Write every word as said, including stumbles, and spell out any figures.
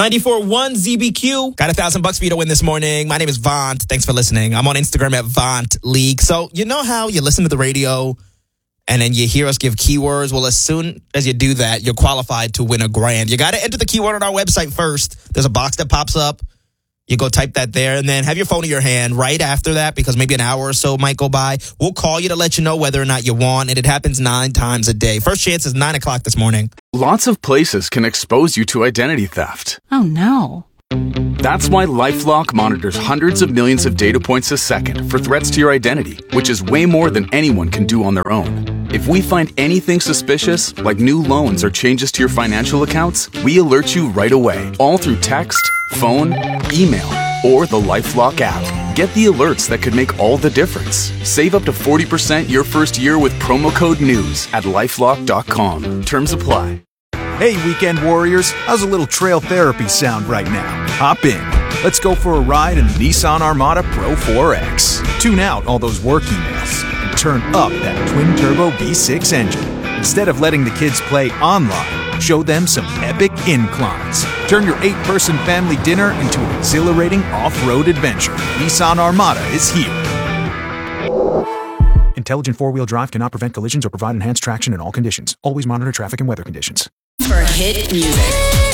ninety-four point one Z B Q. Got a thousand bucks for you to win this morning. My name is Vaunt. Thanks for listening. I'm on Instagram at Vaunt League. So you know how you listen to the radio and then you hear us give keywords? Well, as soon as you do that, you're qualified to win a grand. You got to enter the keyword on our website first. There's a box that pops up. You go type that there and then have your phone in your hand right after that, because maybe an hour or so might go by. We'll call you to let you know whether or not you won, and it happens nine times a day. First chance is nine o'clock this morning. Lots of places can expose you to identity theft. Oh, no. That's why LifeLock monitors hundreds of millions of data points a second for threats to your identity, which is way more than anyone can do on their own. If we find anything suspicious, like new loans or changes to your financial accounts, we alert you right away, all through text, phone, email, or the LifeLock app. Get the alerts that could make all the difference. Save up to forty percent your first year with promo code NEWS at lifelock dot com. Terms apply. Hey, weekend warriors, how's a little trail therapy sound right now? Hop in. Let's go for a ride in the Nissan Armada Pro four X. Tune out all those work emails and turn up that twin-turbo V six engine. Instead of letting the kids play online, show them some epic inclines. Turn your eight-person family dinner into an exhilarating off-road adventure. Nissan Armada is here. Intelligent four-wheel drive cannot prevent collisions or provide enhanced traction in all conditions. Always monitor traffic and weather conditions. For hit music.